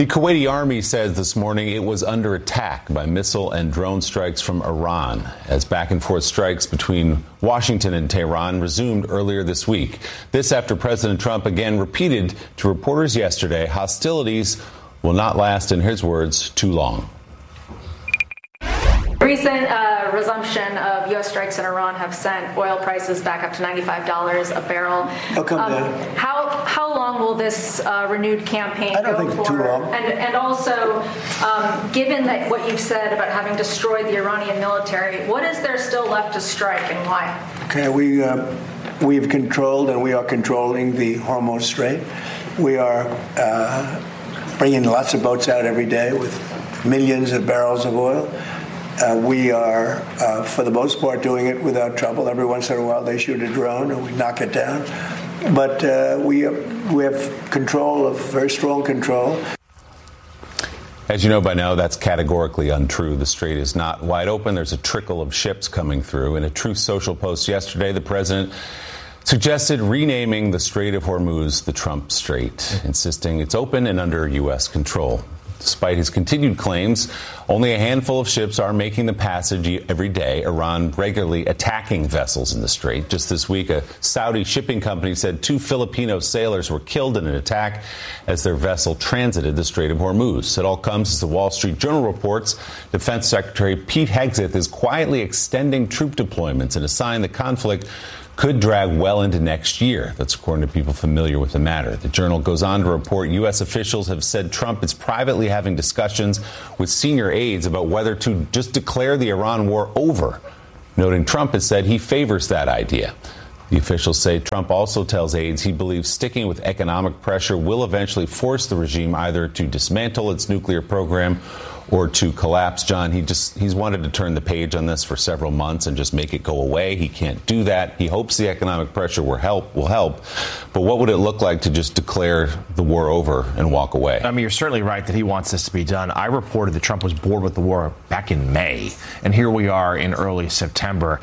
The Kuwaiti army said this morning it was under attack by missile and drone strikes from Iran as back-and-forth strikes between Washington and Tehran resumed earlier this week. This after President Trump again repeated to reporters yesterday hostilities will not last, in his words, too long. Recent resumption of U.S. strikes in Iran have sent oil prices back up to $95 a barrel. How long will this renewed campaign go for? Too long. And also, given that what you've said about having destroyed the Iranian military, what is there still left to strike and why? Okay, we've controlled and we are controlling the Hormuz Strait. We are bringing lots of boats out every day with millions of barrels of oil. We are, for the most part, doing it without trouble. Every once in a while, they shoot a drone and we knock it down. But we have control, of very strong control. As you know by now, that's categorically untrue. The strait is not wide open. There's a trickle of ships coming through. In a Truth Social post yesterday, the president suggested renaming the Strait of Hormuz the Trump Strait, insisting it's open and under U.S. control. Despite his continued claims, only a handful of ships are making the passage every day, Iran regularly attacking vessels in the strait. Just this week, a Saudi shipping company said 2 Filipino sailors were killed in an attack as their vessel transited the Strait of Hormuz. It all comes as the Wall Street Journal reports Defense Secretary Pete Hegseth is quietly extending troop deployments in a sign the conflict could drag well into next year. That's according to people familiar with the matter. The Journal goes on to report U.S. officials have said Trump is privately having discussions with senior aides about whether to just declare the Iran war over, noting Trump has said he favors that idea. The officials say Trump also tells aides he believes sticking with economic pressure will eventually force the regime either to dismantle its nuclear program or to collapse. John, he's wanted to turn the page on this for several months and just make it go away. He can't do that. He hopes the economic pressure will help. But what would it look like to just declare the war over and walk away? I mean, you're certainly right that he wants this to be done. I reported that Trump was bored with the war back in May, and here we are in early September.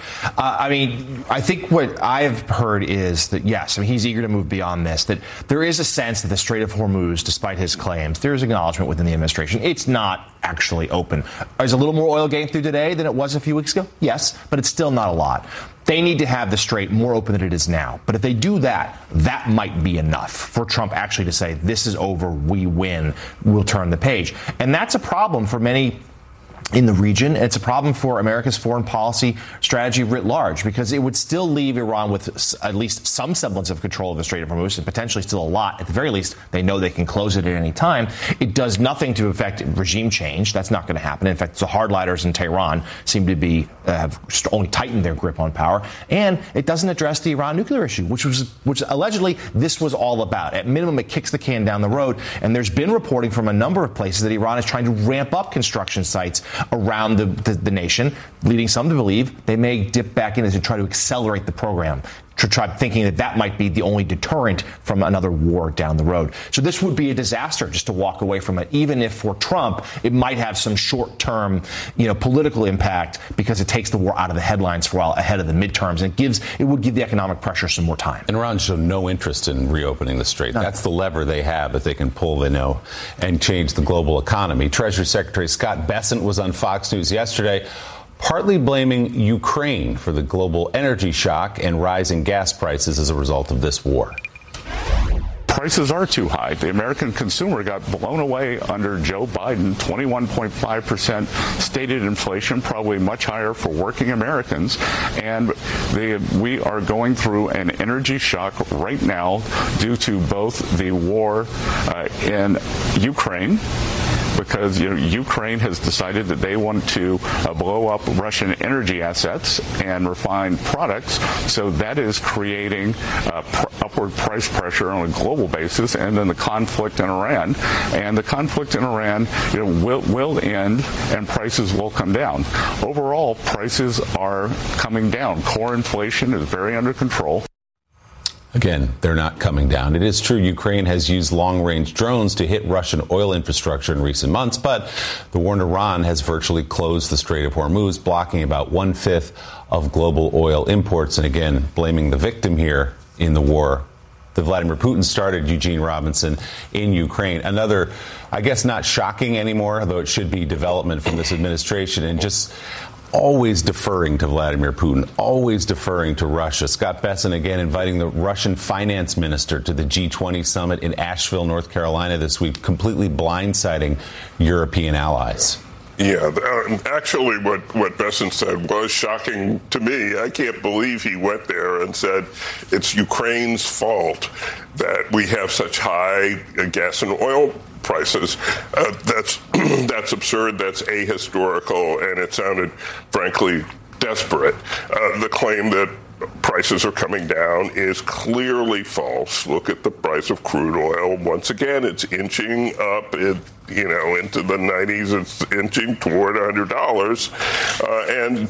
I think what I've heard is that, yes, he's eager to move beyond this, that there is a sense that the Strait of Hormuz, despite his claims, there is acknowledgement within the administration. It's not actually open. Is a little more oil getting through today than it was a few weeks ago? Yes, but it's still not a lot. They need to have the strait more open than it is now. But if they do that, that might be enough for Trump actually to say, this is over, we win, we'll turn the page. And that's a problem for many in the region. It's a problem for America's foreign policy strategy writ large, because it would still leave Iran with at least some semblance of control of the Strait of Hormuz, and potentially still a lot. At the very least, they know they can close it at any time. It does nothing to affect regime change. That's not going to happen. In fact, the hardliners in Tehran seem to be have only tightened their grip on power. And it doesn't address the Iran nuclear issue, which allegedly this was all about. At minimum, it kicks the can down the road. And there's been reporting from a number of places that Iran is trying to ramp up construction sites around the nation, leading some to believe they may dip back in to try to accelerate the program, to try thinking that that might be the only deterrent from another war down the road. So this would be a disaster just to walk away from it, even if for Trump it might have some short-term, political impact because it takes the war out of the headlines for a while ahead of the midterms, and it would give the economic pressure some more time. And Iran showed no interest in reopening the strait. That's the lever they have that they can pull, they know, and change the global economy. Treasury Secretary Scott Bessent was on Fox News yesterday, partly blaming Ukraine for the global energy shock and rising gas prices as a result of this war. Prices are too high. The American consumer got blown away under Joe Biden, 21.5% stated inflation, probably much higher for working Americans. And we are going through an energy shock right now due to both the war in Ukraine, because Ukraine has decided that they want to blow up Russian energy assets and refined products. So that is creating upward price pressure on a global basis. And then the conflict in Iran. And the conflict in Iran will end and prices will come down. Overall, prices are coming down. Core inflation is very under control. Again, they're not coming down. It is true Ukraine has used long-range drones to hit Russian oil infrastructure in recent months, but the war in Iran has virtually closed the Strait of Hormuz, blocking about 1/5 of global oil imports. And again, blaming the victim here in the war, that Vladimir Putin started, Eugene Robinson, in Ukraine. Another, I guess, not shocking anymore, though it should be development from this administration, and just always deferring to Vladimir Putin, always deferring to Russia. Scott Bessent again inviting the Russian finance minister to the G20 summit in Asheville, North Carolina this week, completely blindsiding European allies. Yeah, actually what Bessent said was shocking to me. I can't believe he went there and said it's Ukraine's fault that we have such high gas and oil prices. That's absurd. That's ahistorical, and it sounded, frankly, desperate. The claim that prices are coming down is clearly false. Look at the price of crude oil. Once again, it's inching up. Into the 90s, it's inching toward $100, and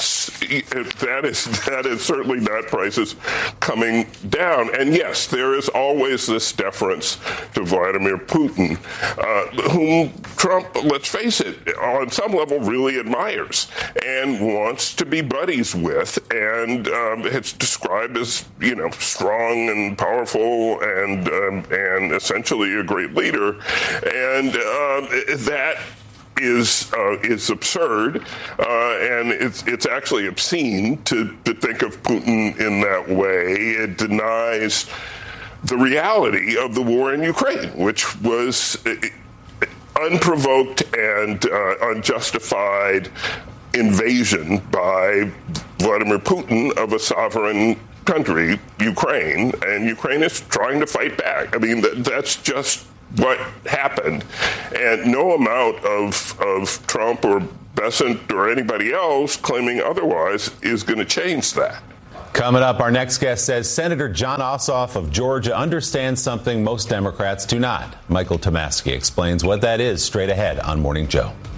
that is certainly not prices coming down. And yes, there is always this deference to Vladimir Putin, whom Trump, let's face it, on some level really admires and wants to be buddies with, and it's described as strong and powerful and essentially a great leader, and that is absurd, and it's actually obscene to think of Putin in that way. It denies the reality of the war in Ukraine, which was unprovoked and unjustified invasion by Vladimir Putin of a sovereign country, Ukraine, and Ukraine is trying to fight back. I mean, that's just what happened, and no amount of Trump or Bessent or anybody else claiming otherwise is going to change that. Coming up, our next guest says Senator Jon Ossoff of Georgia understands something most Democrats do not. Michael Tomasky explains what that is straight ahead on Morning Joe.